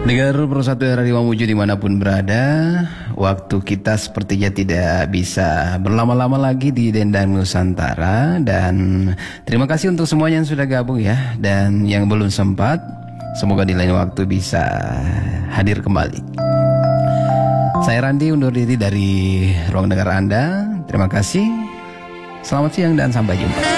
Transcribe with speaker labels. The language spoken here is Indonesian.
Speaker 1: Dengar Persatu Radio Mamuju dimanapun berada. Waktu kita sepertinya tidak bisa berlama-lama lagi di Dendang Nusantara. Dan terima kasih untuk semuanya yang sudah gabung ya. Dan yang belum sempat, semoga di lain waktu bisa hadir kembali. Saya Randi undur diri dari ruang dengar Anda. Terima kasih. Selamat siang dan sampai jumpa.